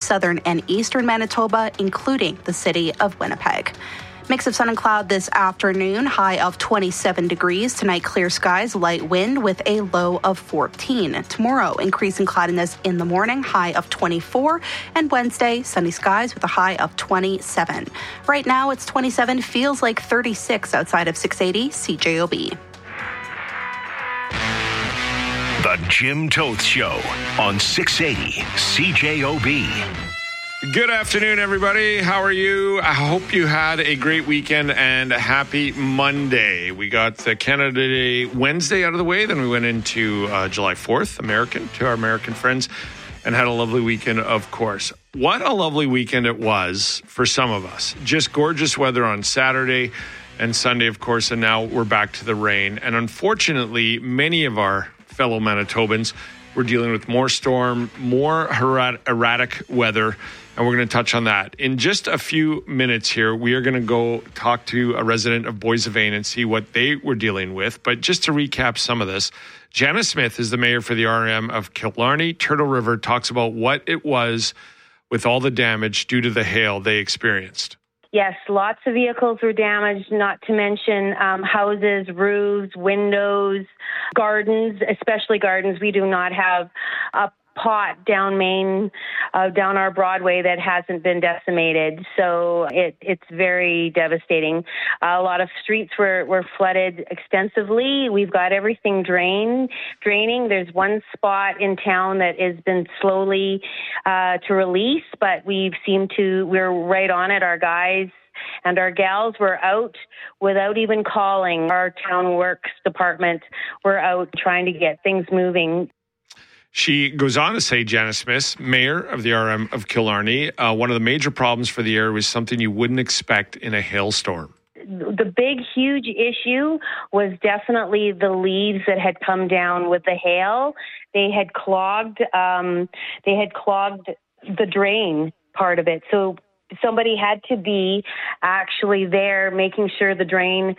southern and eastern Manitoba, including the city of Winnipeg. Mix of sun and cloud this afternoon, high of 27 degrees. Tonight, clear skies, light wind with a low of 14. Tomorrow, increasing cloudiness in the morning, high of 24. And Wednesday, sunny skies with a high of 27. Right now, it's 27, feels like 36 outside of 680 CJOB. The Jim Toth Show on 680 CJOB. Good afternoon, everybody. How are you? I hope you had a great weekend and a happy Monday. We got the Canada Day Wednesday out of the way. Then we went into July 4th, to our American friends, and had a lovely weekend, of course. What a lovely weekend it was for some of us. Just gorgeous weather on Saturday and Sunday, of course, and now we're back to the rain. And unfortunately, many of our fellow Manitobans were dealing with more storm, more erratic weather, and we're going to touch on that. In just a few minutes here, we are going to go talk to a resident of Boissevain and see what they were dealing with. But just to recap some of this, Janice Smith is the mayor for the RM of Killarney. Turtle River talks about what it was with all the damage due to the hail they experienced. Yes, lots of vehicles were damaged, not to mention houses, roofs, windows, gardens, especially gardens. We do not have a pot down down our Broadway that hasn't been decimated. So it's very devastating. A lot of streets were flooded extensively. We've got everything draining. There's one spot in town that has been slowly to release, but we're right on it. Our guys and our gals were out without even calling. Our town works department were out trying to get things moving. She goes on to say, Janice Smith, mayor of the RM of Killarney, one of the major problems for the area was something you wouldn't expect in a hailstorm. The big, huge issue was definitely the leaves that had come down with the hail. They had clogged the drain part of it. So somebody had to be actually there making sure the drain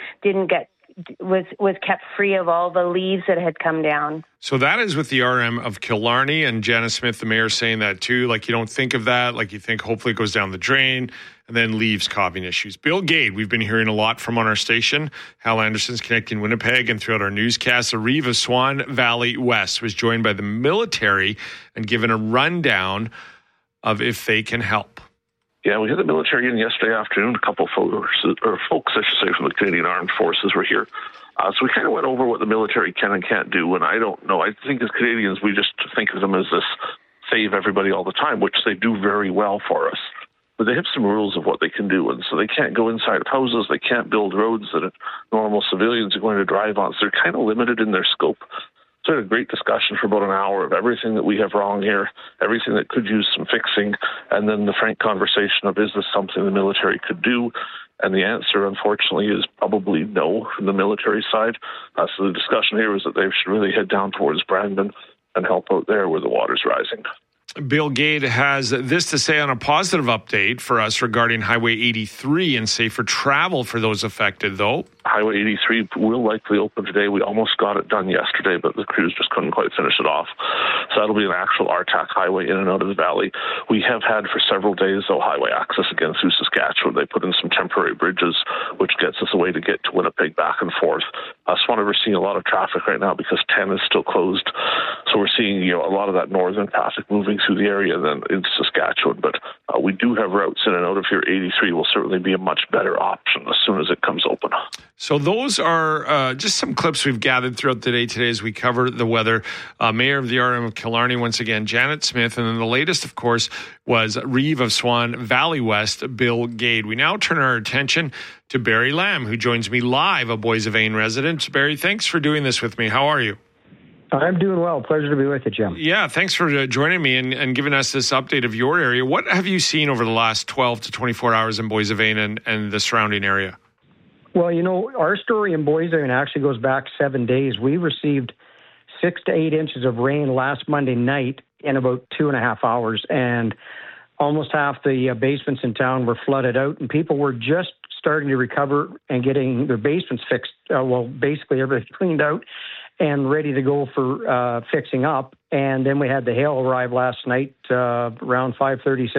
was kept free of all the leaves that had come down. So that is with the RM of Killarney, and Janice Smith, the mayor, saying that too. Like, you don't think of that. Like, you think hopefully it goes down the drain and then leaves causing issues. Bill Gade, we've been hearing a lot from on our station. Hal Anderson's connecting Winnipeg, and throughout our newscast, Reeve of Swan Valley West was joined by the military and given a rundown of if they can help. Yeah, we had the military in yesterday afternoon. A couple of folks, I should say, from the Canadian Armed Forces were here. So we kind of went over what the military can and can't do. And I don't know. I think as Canadians, we just think of them as this save everybody all the time, which they do very well for us. But they have some rules of what they can do. And so they can't go inside of houses. They can't build roads that normal civilians are going to drive on. So they're kind of limited in their scope. So we had a great discussion for about an hour of everything that we have wrong here, everything that could use some fixing, and then the frank conversation of, is this something the military could do? And the answer, unfortunately, is probably no from the military side. So the discussion here is that they should really head down towards Brandon and help out there where the water's rising. Bill Gade has this to say on a positive update for us regarding Highway 83 and safer travel for those affected, though. Highway 83 will likely open today. We almost got it done yesterday, but the crews just couldn't quite finish it off. So that'll be an actual RTAC highway in and out of the valley. We have had for several days, though, highway access again through Saskatchewan. They put in some temporary bridges, which gets us a way to get to Winnipeg back and forth. Swan River's seeing a lot of traffic right now because 10 is still closed. So we're seeing a lot of that northern traffic moving through the area than in Saskatchewan. But we do have routes in and out of here. 83 will certainly be a much better option as soon as it comes open. So those are just some clips we've gathered throughout the day today as we cover the weather. Mayor of the RM of Killarney, once again, Janet Smith. And then the latest, of course, was Reeve of Swan Valley West, Bill Gade. We now turn our attention to Barry Lamb, who joins me live, a Boissevain resident. Barry, thanks for doing this with me. How are you? I'm doing well. Pleasure to be with you, Jim. Yeah, thanks for joining me and giving us this update of your area. What have you seen over the last 12 to 24 hours in Boissevain and the surrounding area? Well, our story in Boissevain actually goes back 7 days. We received 6 to 8 inches of rain last Monday night in about 2.5 hours, and almost half the basements in town were flooded out, and people were just starting to recover and getting their basements fixed. Basically everything cleaned out and ready to go for fixing up. And then we had the hail arrive last night around 5:30,